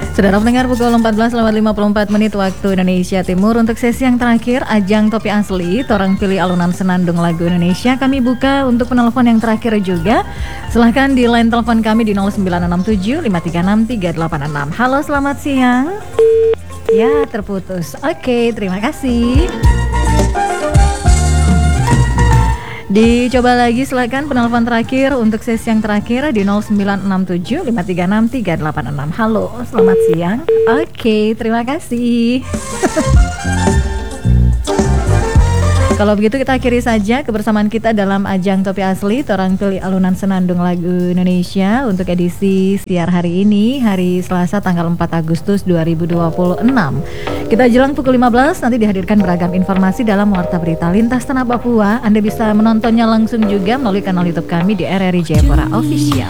Saudara pendengar, pukul 14.54 waktu Indonesia Timur. Untuk sesi yang terakhir, ajang Topi Asli, Torang Pilih Alunan Senandung Lagu Indonesia. Kami buka untuk penelpon yang terakhir juga. Silahkan di line telepon kami di 0967 536 386. Halo, selamat siang. Ya, terputus. Oke, terima kasih. Dicoba lagi, silakan penelpon terakhir untuk sesi yang terakhir di 0967 536 386. Halo, selamat siang. Oke, terima kasih. Kalau begitu kita akhiri saja kebersamaan kita dalam ajang Topi Asli, Torang Pilih Alunan Senandung Lagu Indonesia untuk edisi siar hari ini, hari Selasa tanggal 4 Agustus 2026. Kita jelang pukul 15 nanti dihadirkan beragam informasi dalam Warta Berita Lintas Tanah Papua. Anda bisa menontonnya langsung juga melalui kanal YouTube kami di RRI Jayapura Official.